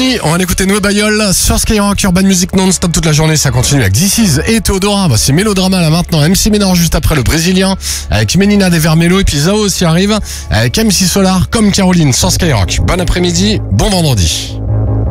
Johnny, on va écouter Noé Bayol sur Skyrock, Urban Music non-stop toute la journée, ça continue avec This Is et Théodora. Bah, c'est Mélodrama là maintenant, MC Ménard juste après le Brésilien, avec Menina des Vermelho et puis Zao aussi arrive, avec MC Solar comme Caroline sur Skyrock. Bon après-midi, bon vendredi.